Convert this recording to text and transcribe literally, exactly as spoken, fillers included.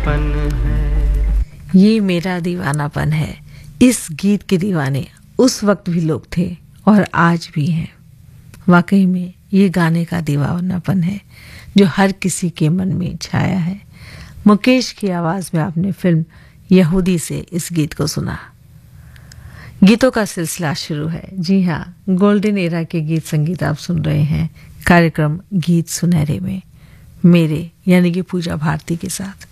ये मेरा दीवानापन है। इस गीत के दीवाने उस वक्त भी लोग थे और आज भी हैं। वाकई में ये गाने का दीवानापन है जो हर किसी के मन में छाया है। मुकेश की आवाज में आपने फिल्म यहूदी से इस गीत को सुना। गीतों का सिलसिला शुरू है। जी हाँ, गोल्डन एरा के गीत संगीत आप सुन रहे हैं कार्यक्रम गीत सुनहरे में, मेरे यानी कि पूजा भारती के साथ।